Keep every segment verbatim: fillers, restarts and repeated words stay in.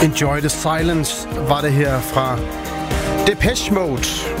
Enjoy the Silence var det her fra Depeche Mode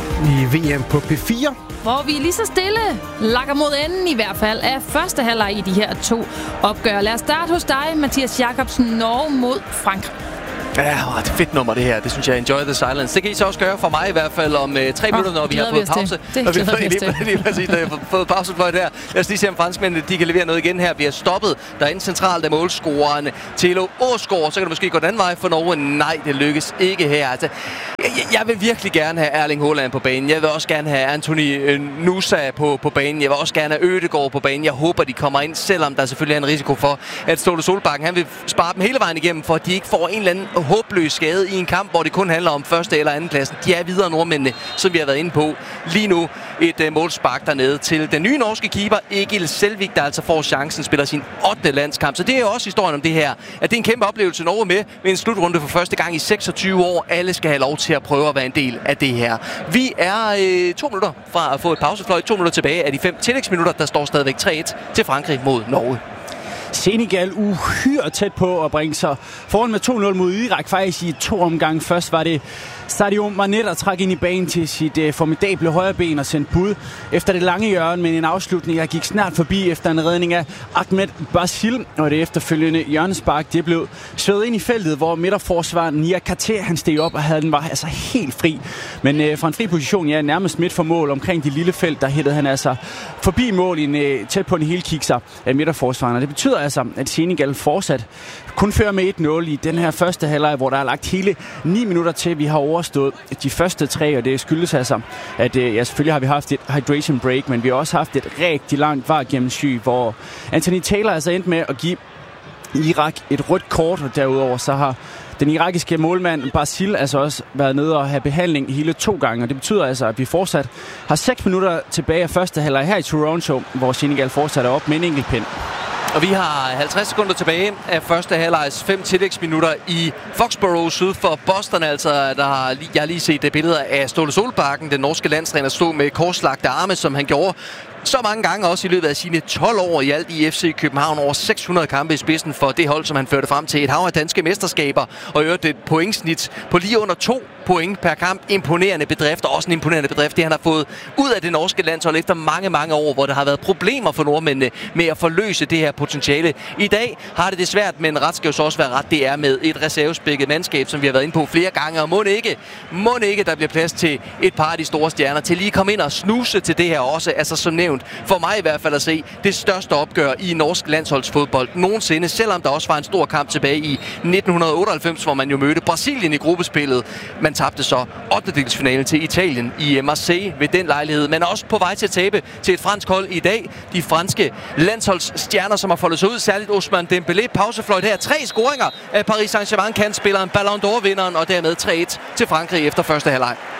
i V M på P fire. Hvor vi lige så stille lakker mod enden i hvert fald af første halvleg i de her to opgør. Lad os starte hos dig, Mathias Jacobsen. Norge mod Frankrig. Ja, det er et fedt nummer det her. Det synes jeg, Enjoy the Silence. Det kan I så også gøre for mig i hvert fald om uh, tre minutter, når vi har fået pause. Det når vi glæder vi os lige, til. lige præcis, når vi har fået pausefløjt her. Lad os lige se, om franskmændene de kan levere noget igen her. Vi har stoppet derinde centralt af målscoreren Thilo Aasgaard. Så kan det måske gå den anden vej for Norge. Nej, det lykkes ikke her. Altså, jeg, jeg vil virkelig gerne have Erling Haaland på banen. Jeg vil også gerne have Anthony uh, Nusa på, på banen. Jeg vil også gerne have Ødegaard på banen. Jeg håber, de kommer ind, selvom der selvfølgelig er en risiko for, at Ståle Solbakken han vil spare dem hele vejen igennem, for at de ikke får en eller anden håbløs skade i en kamp, hvor det kun handler om første eller anden pladsen. De er videre nordmændene, som vi har været inde på. Lige nu et uh, målspark dernede til den nye norske keeper, Egil Selvik, der altså får chancen, spiller sin ottende landskamp. Så det er jo også historien om det her, at det er en kæmpe oplevelse Norge med, med en slutrunde for første gang i seksogtyve år. Alle skal have lov til at prøve at være en del af det her. Vi er øh, to minutter fra at få et pausefløjt, to minutter tilbage af de fem tillægsminutter, der står stadigvæk tre et til Frankrig mod Norge. Senegal uhyre tæt på at bringe sig foran med to nul mod Irak faktisk i to omgange. Først var det Sadio Mané, der trak ind i banen til sit uh, formidable højre ben og sendte bud efter det lange hjørne, men en afslutning, der gik snart forbi efter en redning af Ahmed Basil, og det efterfølgende hjørnespark, det blev svødet ind i feltet, hvor midterforsvaren Nia Kate, han steg op og havde den var altså helt fri. Men uh, fra en fri position, ja, nærmest midt for mål omkring det lille felt, der hættede han altså forbi mål i en, uh, tæt på en hel kikser af midterforsvaren. Og det betyder altså, at Senegal fortsat kun fører med et nul i den her første halvleg, hvor der er lagt hele ni minutter til. Vi har overstået de første tre, og det skyldes altså, at ja, selvfølgelig har vi haft et hydration break, men vi har også haft et rigtig langt var gennemsyn, hvor Anthony Taylor altså endte med at give Irak et rødt kort, og derudover så har den irakiske målmand Basil altså også været nede og have behandling hele to gange, og det betyder altså, at vi fortsat har seks minutter tilbage af første halvleg her i Toronto, hvor Senegal fortsat er op med en enkelt pind. Og vi har halvtreds sekunder tilbage af første halvlegs fem tillægsminutter i Foxborough syd for Boston. Altså, der har jeg har lige set billeder af Ståle Solbakken, den norske landstræner, stod med korslagte arme, som han gjorde så mange gange også i løbet af sine tolv år i alt i F C København. Over seks hundrede kampe i spidsen for det hold, som han førte frem til et hav af danske mesterskaber. Og i øvrigt et pointsnit på lige under to point per kamp. Imponerende bedrift, og også en imponerende bedrift, det han har fået ud af det norske landshold efter mange, mange år, hvor der har været problemer for nordmændene med at forløse det her potentiale. I dag har det det svært, men ret skal jo så også være ret. Det er med et reservespækket mandskab, som vi har været inde på flere gange. Og må ikke, må ikke, der bliver plads til et par af de store stjerner til lige at komme ind og snuse til det her også. Altså som nævnt, for mig i hvert fald at se det største opgør i norsk landsholdsfodbold nogensinde, selvom der også var en stor kamp tilbage i nitten otteoghalvfems, hvor man jo mødte Brasilien i gruppespillet. Man tabte så ottendedelsfinalen til Italien i Marseille ved den lejlighed, men også på vej til at tabe til et fransk hold i dag. De franske landsholdsstjerner, som har foldet sig ud, særligt Ousmane Dembélé, pausefløjt her. Tre scoringer af Paris Saint-Germain, kantspilleren, Ballon d'Or-vinderen, og dermed tre et til Frankrig efter første halvleg.